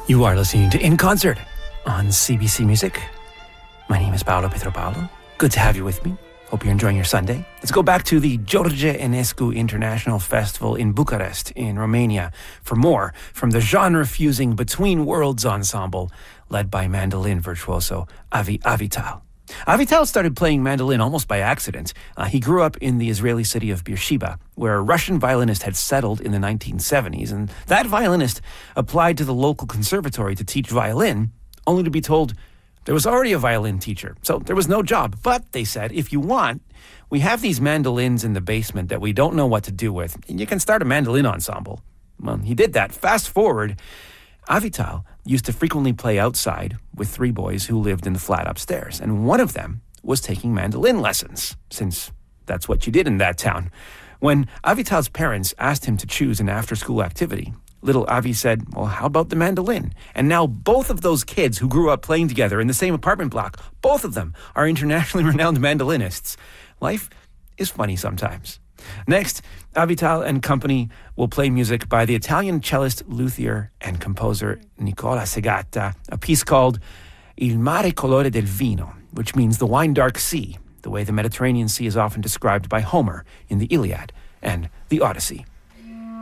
You are listening to In Concert on CBC Music. My name is Paolo Petropaulo. Good to have you with me. Hope you're enjoying your Sunday. Let's go back to the George Enescu International Festival in Bucharest in Romania for more from the genre-fusing Between Worlds ensemble led by mandolin virtuoso Avi Avital. Avital started playing mandolin almost by accident. He grew up in the Israeli city of Beersheba, where a Russian violinist had settled in the 1970s, and that violinist applied to the local conservatory to teach violin, only to be told there was already a violin teacher, so there was no job. But, they said, if you want, we have these mandolins in the basement that we don't know what to do with, and you can start a mandolin ensemble. Well, he did that. Fast forward, Avital used to frequently play outside with 3 boys who lived in the flat upstairs, and one of them was taking mandolin lessons, since that's what you did in that town. When Avital's parents asked him to choose an after-school activity, little Avi said, well, how about the mandolin? And now both of those kids who grew up playing together in the same apartment block, both of them are internationally renowned mandolinists. Life is funny sometimes. Next, Avital and company will play music by the Italian cellist, luthier, and composer Nicola Segata, a piece called Il mare colore del vino, which means the wine-dark sea, the way the Mediterranean Sea is often described by Homer in the Iliad and the Odyssey.